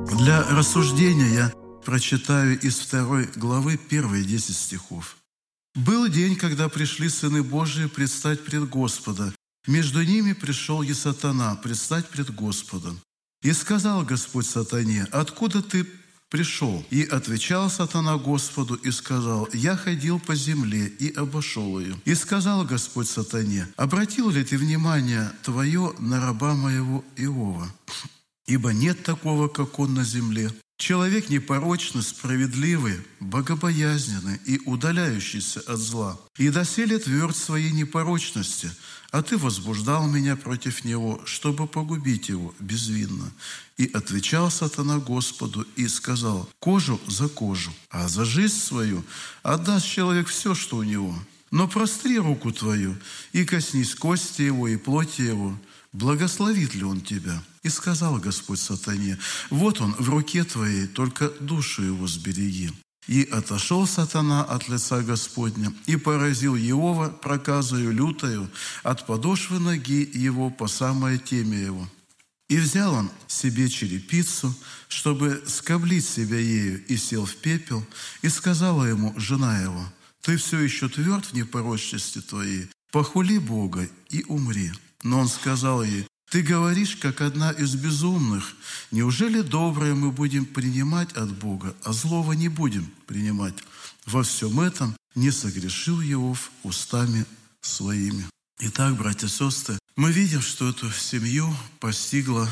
Для рассуждения я прочитаю из 2 главы первые 10 стихов. «Был день, когда пришли сыны Божии предстать пред Господа. Между ними пришел и сатана предстать пред Господом. И сказал Господь сатане: откуда ты пришел? И отвечал сатана Господу и сказал: я ходил по земле и обошел ее. И сказал Господь сатане: обратил ли ты внимание твое на раба моего Иова? Ибо нет такого, как он на земле. Человек непорочный, справедливый, богобоязненный и удаляющийся от зла. И доселе тверд в своей непорочности, а ты возбуждал меня против него, чтобы погубить его безвинно. И отвечал сатана Господу и сказал: кожу за кожу, а за жизнь свою отдаст человек все, что у него. Но простри руку твою и коснись кости его и плоти его. Благословит ли он тебя? И сказал Господь сатане: вот он в руке твоей, только душу его сбереги. И отошел сатана от лица Господня и поразил Иова проказою лютою от подошвы ноги его по самое темя его. И взял он себе черепицу, чтобы скоблить себя ею, и сел в пепел, и сказала ему жена его: ты все еще тверд в непорочности твоей, похули Бога и умри. Но он сказал ей: ты говоришь, как одна из безумных. Неужели доброе мы будем принимать от Бога, а злого не будем принимать? Во всем этом не согрешил Иов устами своими». Итак, братья и сестры, мы видим, что эту семью постигло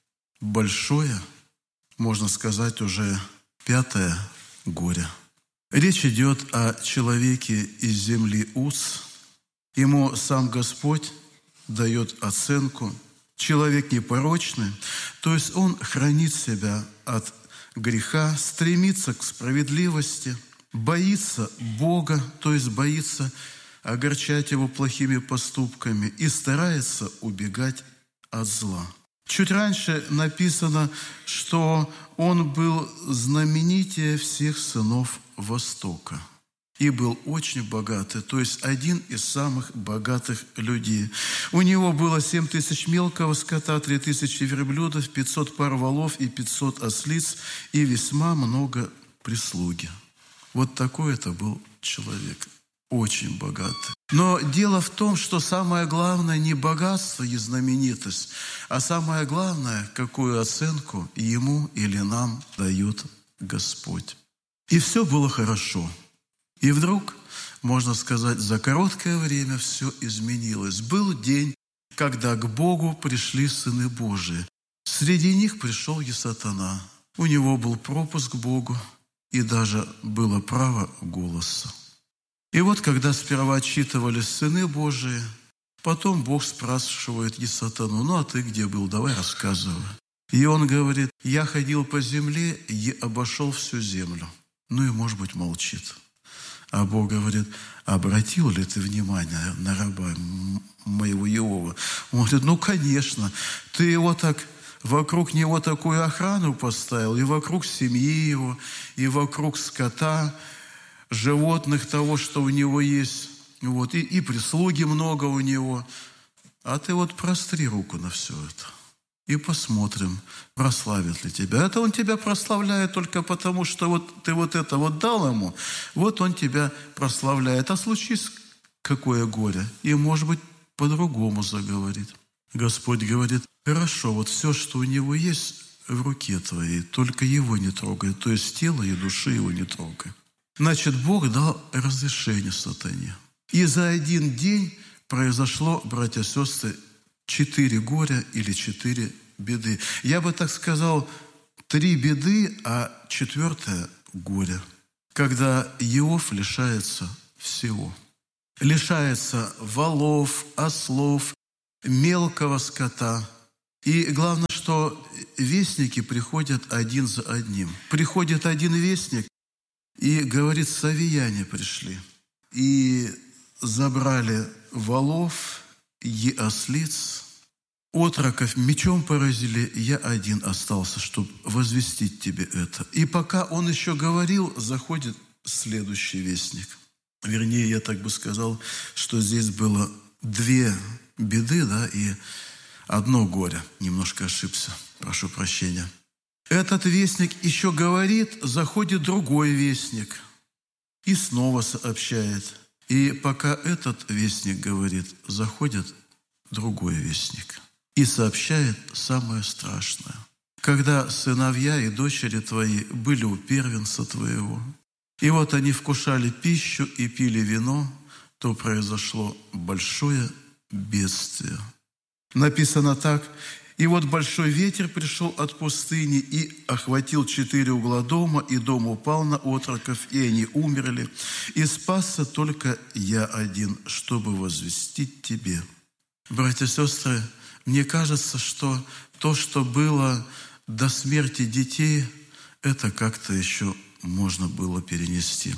большое, можно сказать, уже 5-е горе. Речь идет о человеке из земли Уц. Ему сам Господь дает оценку. Человек непорочный, то есть он хранит себя от греха, стремится к справедливости, боится Бога, то есть боится огорчать Его плохими поступками и старается убегать от зла. Чуть раньше написано, что он был знаменитее всех сынов Востока и был очень богатый, то есть один из самых богатых людей. У него было 7 тысяч мелкого скота, 3 тысячи верблюдов, 500 пар волов и 500 ослиц, и весьма много прислуги. Вот такой это был человек, очень богатый. Но дело в том, что самое главное не богатство и знаменитость, а самое главное, какую оценку ему или нам дает Господь. И все было хорошо. И вдруг, можно сказать, за короткое время все изменилось. Был день, когда к Богу пришли сыны Божии. Среди них пришел и сатана. У него был пропуск к Богу, и даже было право голоса. И вот, когда сперва отчитывались сыны Божии, потом Бог спрашивает и сатану: ну а ты где был? Давай рассказывай. И он говорит: я ходил по земле и обошел всю землю. Ну и, может быть, молчит. А Бог говорит: обратил ли ты внимание на раба моего Иова? Он говорит: ну, конечно, ты его так, вокруг него такую охрану поставил, и вокруг семьи его, и вокруг скота, животных, того, что у него есть, вот, и прислуги много у него. А ты вот простри руку на все это. И посмотрим, прославит ли тебя. Это он тебя прославляет только потому, что вот ты вот это вот дал ему, вот он тебя прославляет. А случись какое горе, и, может быть, по-другому заговорит. Господь говорит: хорошо, вот все, что у него есть в руке твоей, только его не трогай, то есть тело и души его не трогай. Значит, Бог дал разрешение сатане. И за один день произошло, братья и сестры, 4 горя или 4 беды. Я бы так сказал, 3 беды, а 4 горе. Когда Иов лишается всего. Лишается волов, ослов, мелкого скота. И главное, что вестники приходят один за одним. Приходит один вестник и говорит: савияне пришли. И забрали волов и ослиц, отроков мечом поразили, я один остался, чтобы возвестить тебе это. И пока он еще говорил, заходит следующий вестник. Вернее, я так бы сказал, что здесь было 2 беды, да, и 1 горе. Немножко ошибся, прошу прощения. Этот вестник еще говорит, заходит другой вестник и снова сообщает. И пока этот вестник говорит, заходит другой вестник и сообщает самое страшное. Когда сыновья и дочери твои были у первенца твоего, и вот они вкушали пищу и пили вино, то произошло большое бедствие. Написано так: «И вот большой ветер пришел от пустыни и охватил 4 угла дома, и дом упал на отроков, и они умерли, и спасся только я один, чтобы возвестить тебе». Братья и сестры, мне кажется, что то, что было до смерти детей, это как-то еще можно было перенести.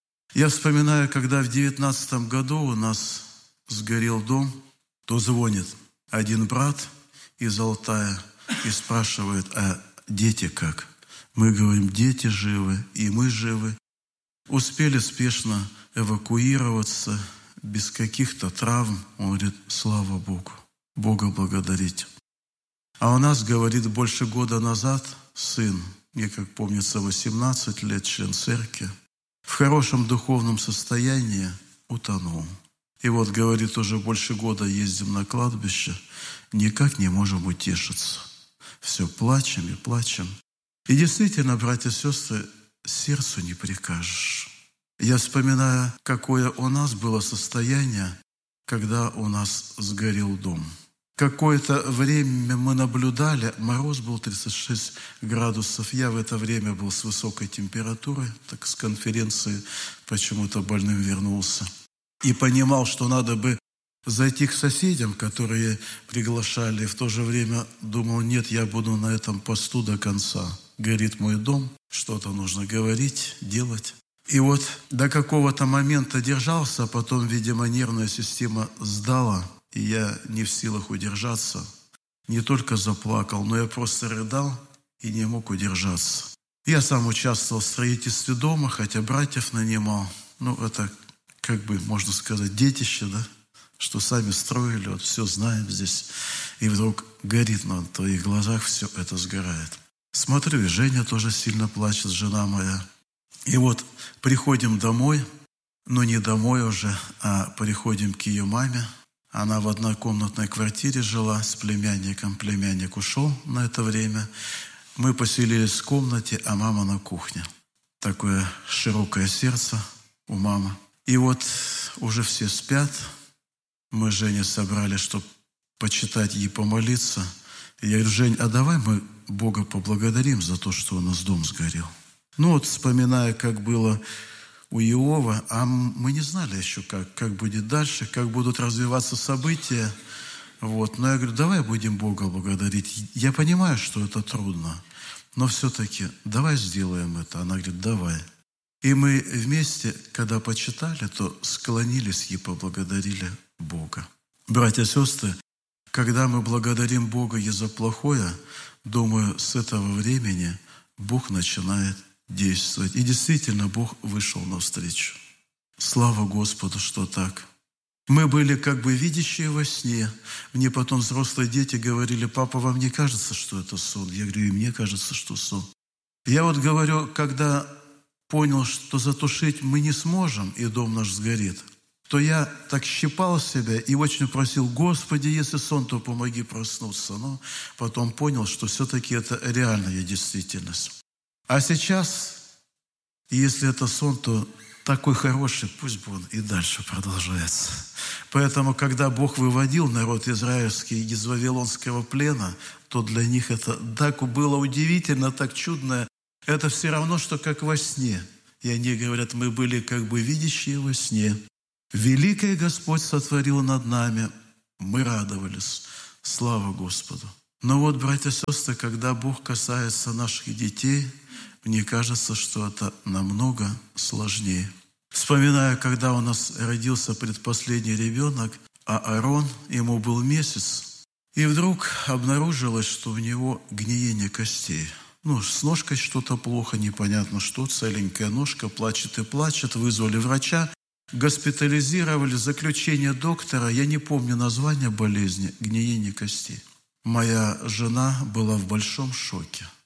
Я вспоминаю, когда в 19 году у нас сгорел дом, то звонит один брат из Алтая и спрашивает: а дети как? Мы говорим: дети живы, и мы живы. Успели спешно эвакуироваться, без каких-то травм. Он говорит: слава Богу, Бога благодарить. А у нас, говорит, больше года назад сын, мне, как помнится, 18 лет, член церкви, в хорошем духовном состоянии утонул. И вот, говорит, уже больше года ездим на кладбище, никак не можем утешиться. Все плачем и плачем. И действительно, братья и сестры, сердцу не прикажешь. Я вспоминаю, какое у нас было состояние, когда у нас сгорел дом. Какое-то время мы наблюдали, мороз был 36 градусов. Я в это время был с высокой температурой, так с конференции почему-то больным вернулся. И понимал, что надо бы зайти к соседям, которые приглашали. И в то же время думал: нет, я буду на этом посту до конца. Горит мой дом, что-то нужно говорить, делать. И вот до какого-то момента держался, а потом, видимо, нервная система сдала. И я не в силах удержаться. Не только заплакал, но я просто рыдал и не мог удержаться. Я сам участвовал в строительстве дома, хотя братьев нанимал. Ну, это, как бы, можно сказать, детище, да? Что сами строили, вот все знаем здесь. И вдруг горит на твоих глазах, все это сгорает. Смотрю, и Женя тоже сильно плачет, жена моя. И вот приходим домой, но не домой уже, а приходим к ее маме. Она в однокомнатной квартире жила с племянником. Племянник ушел на это время. Мы поселились в комнате, а мама на кухне. Такое широкое сердце у мамы. И вот уже все спят. Мы с Женей собрали, чтобы почитать и помолиться. И я говорю: Жень, а давай мы Бога поблагодарим за то, что у нас дом сгорел. Ну вот, вспоминая, как было у Иова, а мы не знали еще, как будет дальше, как будут развиваться события. Вот. Но я говорю: давай будем Бога благодарить. Я понимаю, что это трудно, но все-таки давай сделаем это. Она говорит: давай. И мы вместе, когда почитали, то склонились и поблагодарили Бога. Братья и сестры, когда мы благодарим Бога и за плохое, думаю, с этого времени Бог начинает действовать. И действительно, Бог вышел навстречу. Слава Господу, что так. Мы были как бы видящие во сне. Мне потом взрослые дети говорили: папа, вам не кажется, что это сон? Я говорю: и мне кажется, что сон. Я вот говорю, когда понял, что затушить мы не сможем, и дом наш сгорит, то я так щипал себя и очень просил: Господи, если сон, то помоги проснуться. Но потом понял, что все-таки это реальная действительность. А сейчас, если это сон, то такой хороший, пусть бы он и дальше продолжается. Поэтому, когда Бог выводил народ израильский из вавилонского плена, то для них это так было удивительно, так чудно. Это все равно, что как во сне. И они говорят: мы были как бы видящие во сне. Великое Господь сотворил над нами, мы радовались. Слава Господу. Но вот, братья и сестры, когда Бог касается наших детей, мне кажется, что это намного сложнее. Вспоминаю, когда у нас родился предпоследний ребенок, а Аарон, ему был месяц, и вдруг обнаружилось, что у него гниение костей. С ножкой что-то плохо, непонятно что, целенькая ножка, плачет и плачет. Вызвали врача, госпитализировали, заключение доктора, я не помню название болезни, гниение костей. Моя жена была в большом шоке.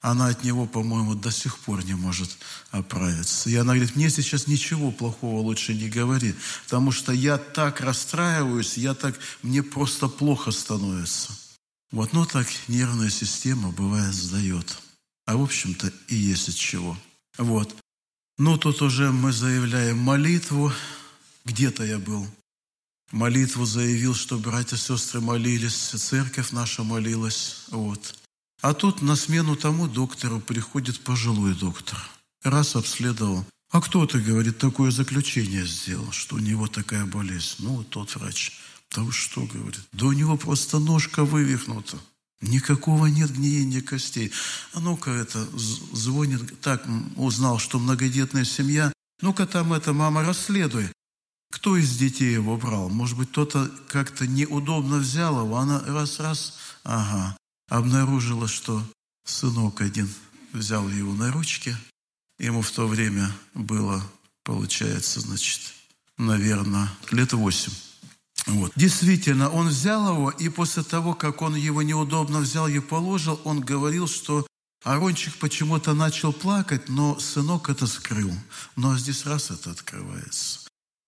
Она от него, по-моему, до сих пор не может оправиться. И она говорит, мне сейчас ничего плохого лучше не говори, потому что я так расстраиваюсь, мне просто плохо становится. Вот, ну так нервная система, бывает, сдает. А в общем-то и есть от чего. Вот. Ну, тут уже мы заявляем молитву. Где-то я был. Молитву заявил, что братья и сестры молились, церковь наша молилась. Вот. А тут на смену тому доктору приходит пожилой доктор. Раз обследовал. А кто-то, говорит, такое заключение сделал, что у него такая болезнь. Ну, вот тот врач. Да вы что, говорит? Да у него просто ножка вывихнута. Никакого нет гниения костей. А ну-ка это, звонит, так узнал, что многодетная семья. Ну-ка там мама, расследуй. Кто из детей его брал? Может быть, кто-то как-то неудобно взял его. Она раз, ага. Обнаружила, что сынок один взял его на ручки. Ему в то время было, получается, наверное, лет 8. Вот. Действительно, он взял его, и после того, как он его неудобно взял и положил, он говорил, что Арончик почему-то начал плакать, но сынок это скрыл. Но здесь раз это открывается.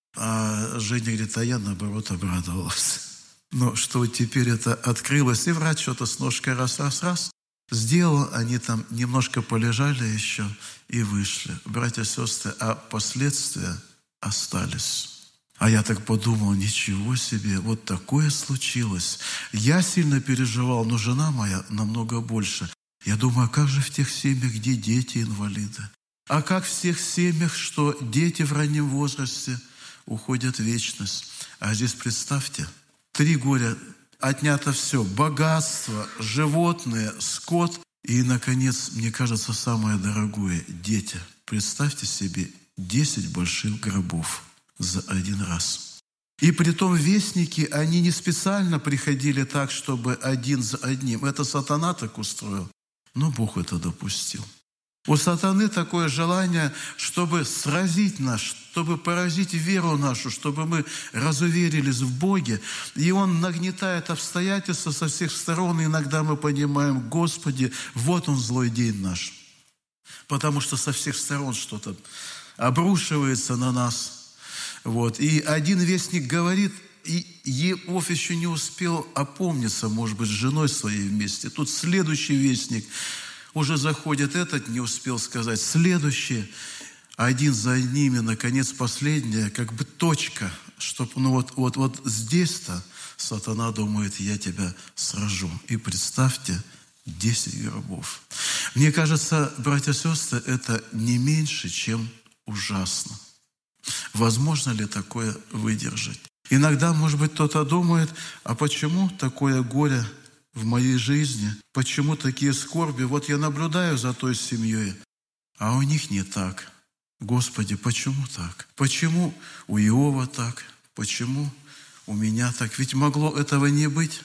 А Женя говорит, а я наоборот обрадовалась. Но что теперь это открылось, и врач что-то с ножкой раз сделал, они там немножко полежали еще и вышли. Братья и сестры, а последствия остались. А я так подумал, ничего себе, вот такое случилось. Я сильно переживал, но жена моя намного больше. Я думаю, а как же в тех семьях, где дети инвалиды? А как в тех семьях, что дети в раннем возрасте уходят в вечность? А здесь представьте, 3 горя, отнято все, богатство, животные, скот. И, наконец, мне кажется, самое дорогое – дети. Представьте себе 10 больших гробов за один раз. И притом вестники, они не специально приходили так, чтобы один за одним. Это сатана так устроил. Но Бог это допустил. У сатаны такое желание, чтобы сразить нас, чтобы поразить веру нашу, чтобы мы разуверились в Боге. И он нагнетает обстоятельства со всех сторон. И иногда мы понимаем, Господи, вот он злой день наш. Потому что со всех сторон что-то обрушивается на нас. Вот. И один вестник говорит, и Иов еще не успел опомниться, может быть, с женой своей вместе. Тут следующий вестник уже заходит, этот не успел сказать. Следующий, один за ними, наконец, последняя, как бы точка, чтобы, вот здесь-то сатана думает, я тебя сражу. И представьте, 10 гробов. Мне кажется, братья и сестры, это не меньше, чем ужасно. Возможно ли такое выдержать? Иногда, может быть, кто-то думает, а почему такое горе в моей жизни? Почему такие скорби? Вот я наблюдаю за той семьей, а у них не так. Господи, почему так? Почему у Иова так? Почему у меня так? Ведь могло этого не быть.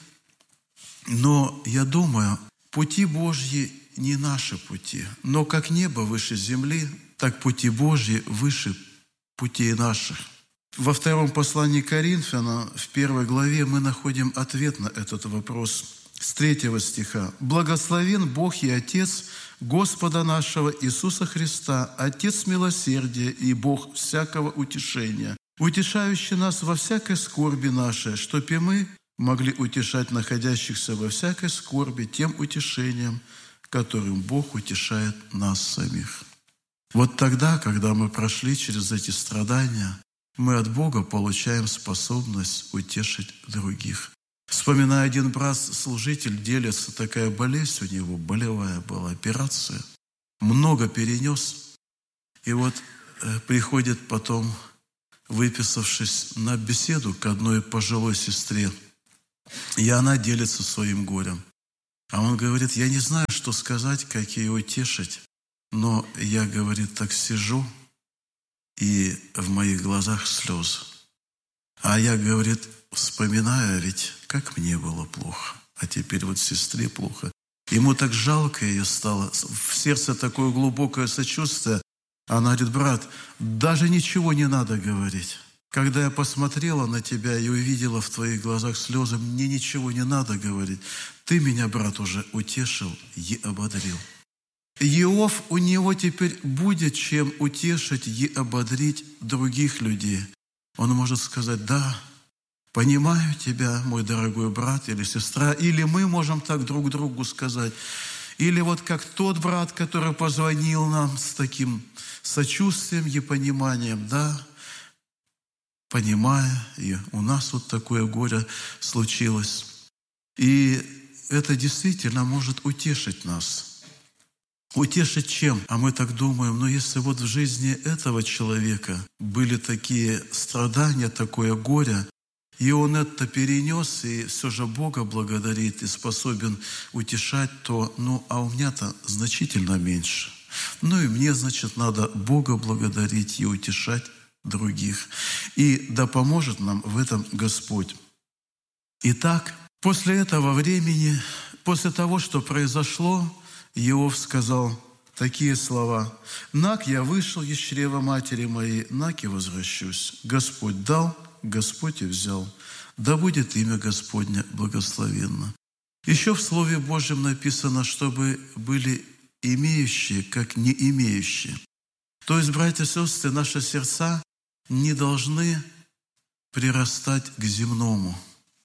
Но я думаю, пути Божьи не наши пути. Но как небо выше земли, так пути Божьи выше путей наших. Во 2 послании к Коринфянам, в 1 главе, мы находим ответ на этот вопрос с 3 стиха. «Благословен Бог и Отец Господа нашего Иисуса Христа, Отец милосердия и Бог всякого утешения, утешающий нас во всякой скорби нашей, чтобы мы могли утешать находящихся во всякой скорби тем утешением, которым Бог утешает нас самих». Вот тогда, когда мы прошли через эти страдания, мы от Бога получаем способность утешить других. Вспоминаю, один брат-служитель делится, такая болезнь у него, болевая была, операция. Много перенес. И вот приходит потом, выписавшись на беседу к одной пожилой сестре, и она делится своим горем. А он говорит, я не знаю, что сказать, как ее утешить. Но я, говорит, так сижу, и в моих глазах слезы. А я, говорит, вспоминаю, ведь как мне было плохо, а теперь вот сестре плохо. Ему так жалко ее стало, в сердце такое глубокое сочувствие. Она говорит, брат, даже ничего не надо говорить. Когда я посмотрела на тебя и увидела в твоих глазах слезы, мне ничего не надо говорить. Ты меня, брат, уже утешил и ободрил. Иов, у него теперь будет чем утешить и ободрить других людей. Он может сказать: да, понимаю тебя, мой дорогой брат или сестра. Или мы можем так друг другу сказать. Или вот как тот брат, который позвонил нам с таким сочувствием и пониманием: да, понимая, и у нас вот такое горе случилось. И это действительно может утешить нас. Утешить чем? А мы так думаем: но если вот в жизни этого человека были такие страдания, такое горе, и он это перенес, и все же Бога благодарит, и способен утешать, то, а у меня-то значительно меньше. И мне, значит, надо Бога благодарить и утешать других. И да поможет нам в этом Господь. Итак, после этого времени, после того, что произошло, Иов сказал такие слова: «Нак я вышел из чрева матери моей, нак и возвращусь. Господь дал, Господь и взял. Да будет имя Господне благословенно». Еще в Слове Божьем написано, чтобы были имеющие, как не имеющие. То есть, братья и сестры, наши сердца не должны прирастать к земному.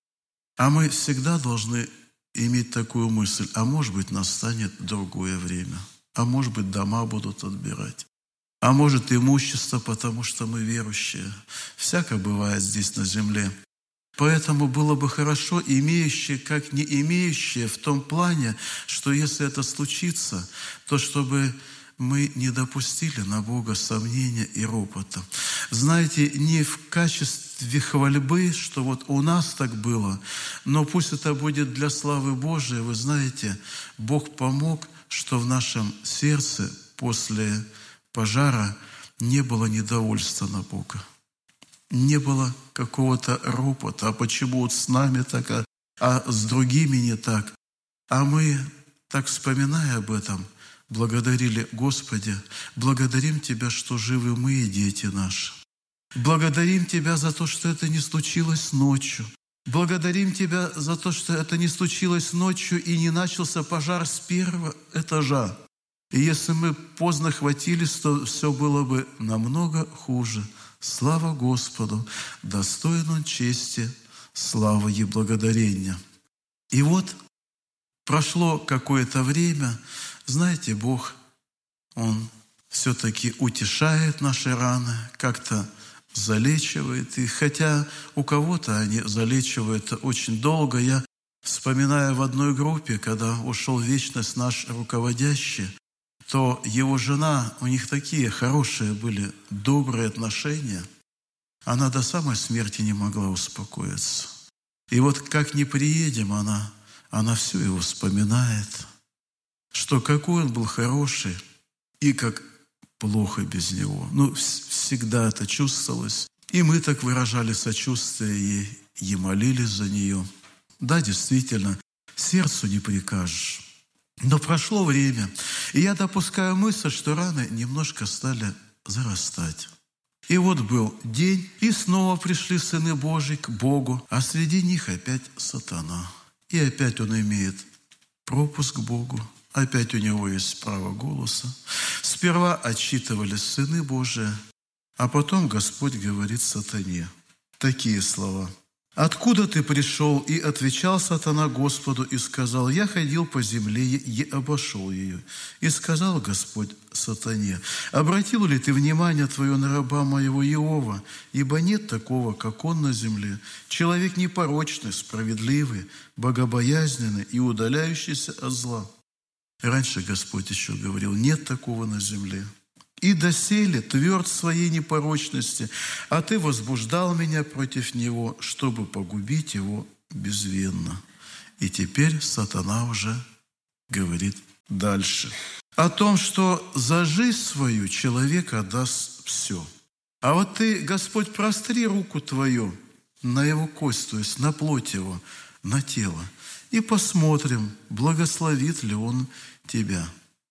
А мы всегда должны иметь такую мысль: а может быть, настанет другое время, а может быть, дома будут отбирать, а может, имущество, потому что мы верующие. Всякое бывает здесь на земле. Поэтому было бы хорошо, имеющие, как не имеющие, в том плане, что если это случится, то чтобы мы не допустили на Бога сомнения и ропота. Знаете, не в качестве хвальбы, что вот у нас так было, но пусть это будет для славы Божией. Вы знаете, Бог помог, что в нашем сердце после пожара не было недовольства на Бога. Не было какого-то ропота: а почему вот с нами так, а с другими не так? А мы, так вспоминая об этом, благодарили: Господи, благодарим Тебя, что живы мы и дети наши. Благодарим Тебя за то, что это не случилось ночью. Благодарим Тебя за то, что это не случилось ночью и не начался пожар с первого этажа. И если мы поздно хватились, то все было бы намного хуже. Слава Господу, достоин Он чести, славы и благодарения. И вот прошло какое-то время. Знаете, Бог, Он все-таки утешает наши раны, как-то залечивает. И хотя у кого-то они залечивают очень долго, я вспоминаю в одной группе, когда ушел в вечность наш руководящий, то его жена, у них такие хорошие были, добрые отношения, она до самой смерти не могла успокоиться. И вот как ни приедем, она все его вспоминает, что какой он был хороший и как плохо без него. Всегда это чувствовалось. И мы так выражали сочувствие ей и молились за нее. Да, действительно, сердцу не прикажешь. Но прошло время, и я допускаю мысль, что раны немножко стали зарастать. И вот был день, и снова пришли сыны Божьи к Богу, а среди них опять сатана. И опять он имеет пропуск к Богу. Опять у него есть право голоса. Сперва отчитывались сыны Божии, а потом Господь говорит сатане такие слова: «Откуда ты пришел?» И отвечал сатана Господу и сказал: «Я ходил по земле и обошел ее». И сказал Господь сатане: «Обратил ли ты внимание твое на раба моего Иова? Ибо нет такого, как он на земле, человек непорочный, справедливый, богобоязненный и удаляющийся от зла». Раньше Господь еще говорил: нет такого на земле. «И доселе тверд в своей непорочности, а ты возбуждал меня против него, чтобы погубить его безвинно». И теперь сатана уже говорит дальше о том, что за жизнь свою человек отдаст все. А вот ты, Господь, простри руку твою на его кость, то есть на плоть его, на тело, и посмотрим, благословит ли он тебя.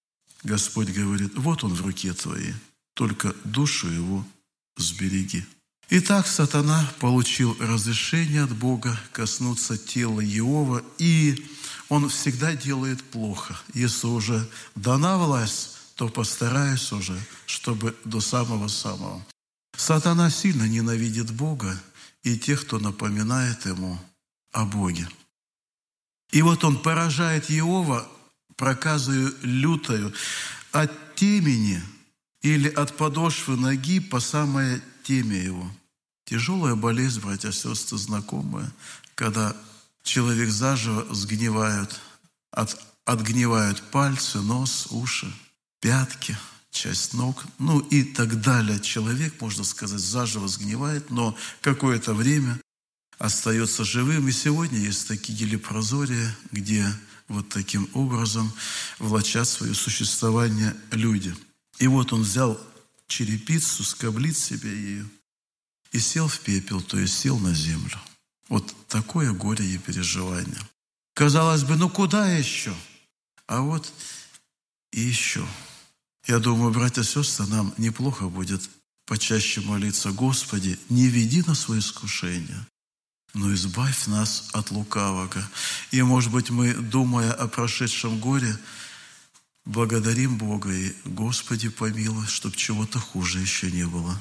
Господь говорит: вот он в руке твоей, только душу его сбереги. Итак, сатана получил разрешение от Бога коснуться тела Иова, и Он всегда делает плохо. Если уже дана власть, то постараюсь уже, чтобы до самого-самого. Сатана сильно ненавидит Бога и тех, кто напоминает ему о Боге. И вот он поражает Иова проказою лютою от темени или от подошвы ноги по самое темя его. Тяжелая болезнь, братья и сестры, знакомая, когда человек заживо сгнивает, отгнивают пальцы, нос, уши, пятки, часть ног, и так далее. Человек, можно сказать, заживо сгнивает, но какое-то время остается живым. И сегодня есть такие лепрозория, где вот таким образом влачат свое существование люди. И вот он взял черепицу, скоблит себя ею и сел в пепел, то есть сел на землю. Вот такое горе и переживание. Казалось бы, куда еще? А вот и еще. Я думаю, братья и сестры, нам неплохо будет почаще молиться: Господи, не веди нас в искушение, но избавь нас от лукавого. И, может быть, мы, думая о прошедшем горе, благодарим Бога и: Господи, помилуй, чтобы чего-то хуже еще не было.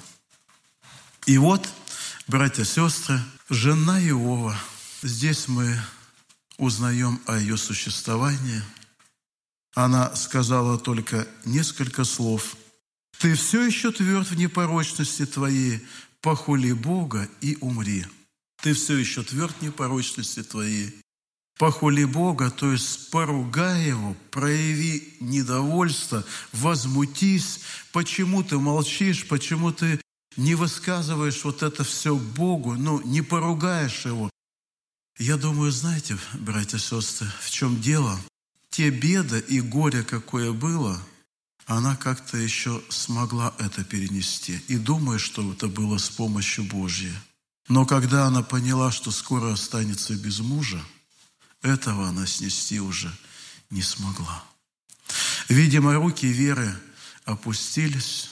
И вот, братья и сестры, жена Иова. Здесь мы узнаем о ее существовании. Она сказала только несколько слов. «Ты все еще тверд в непорочности твоей, похули Бога и умри». Ты все еще тверд в непорочности твоей. Похули Бога, то есть поругай Его, прояви недовольство, возмутись. Почему ты молчишь, почему ты не высказываешь вот это все Богу, не поругаешь Его. Я думаю, знаете, братья и сестры, в чем дело? Те беды и горе, какое было, она как-то еще смогла это перенести. И думаю, что это было с помощью Божьей. Но когда она поняла, что скоро останется без мужа, этого она снести уже не смогла. Видимо, руки веры опустились,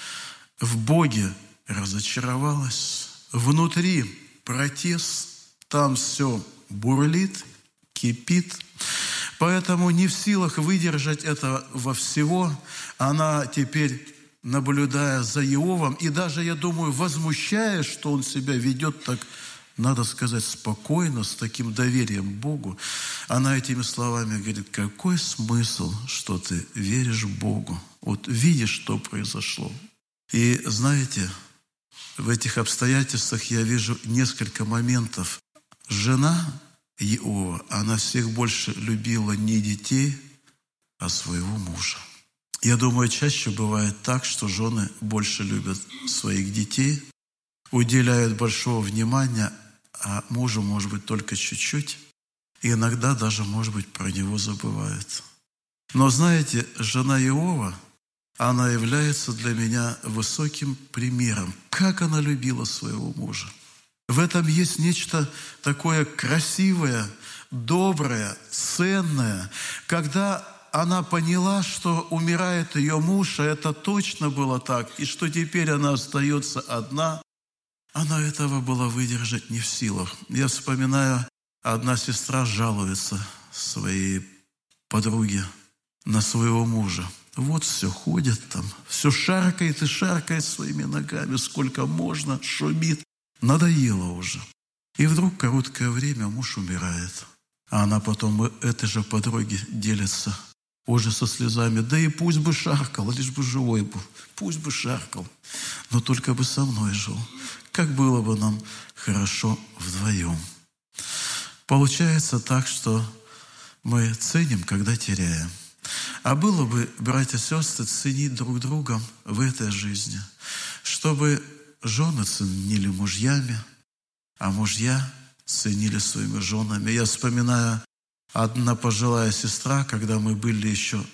в Боге разочаровалась, внутри протест, там все бурлит, кипит. Поэтому не в силах выдержать этого всего, она теперь, наблюдая за Иовом, и даже, я думаю, возмущаясь, что он себя ведет так, надо сказать, спокойно, с таким доверием к Богу, она этими словами говорит: какой смысл, что ты веришь Богу? Вот видишь, что произошло. И знаете, в этих обстоятельствах я вижу несколько моментов. Жена Иова, она всех больше любила не детей, а своего мужа. Я думаю, чаще бывает так, что жены больше любят своих детей, уделяют большого внимания, а мужу, может быть, только чуть-чуть, и иногда даже, может быть, про него забывают. Но знаете, жена Иова, она является для меня высоким примером, как она любила своего мужа. В этом есть нечто такое красивое, доброе, ценное. Когда она поняла, что умирает ее муж, а это точно было так, и что теперь она остается одна, она этого была выдержать не в силах. Я вспоминаю, одна сестра жалуется своей подруге на своего мужа. Вот все ходит там, все шаркает и шаркает своими ногами, сколько можно, шумит. Надоело уже. И вдруг короткое время муж умирает. А она потом этой же подруге делится уже со слезами. Да и пусть бы шаркал, лишь бы живой был. Пусть бы шаркал, но только бы со мной жил. Как было бы нам хорошо вдвоем. Получается так, что мы ценим, когда теряем. А было бы, братья и сестры, ценить друг друга в этой жизни, чтобы жены ценили мужьями, а мужья ценили своими женами. Я вспоминаю, одна пожилая сестра, когда мы были еще